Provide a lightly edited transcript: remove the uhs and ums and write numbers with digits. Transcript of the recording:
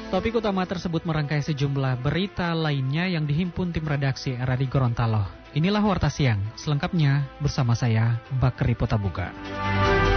Topik utama tersebut merangkai sejumlah berita lainnya yang dihimpun tim redaksi RRI Gorontalo. Inilah Warta Siang, selengkapnya bersama saya, Bakri Potabuka.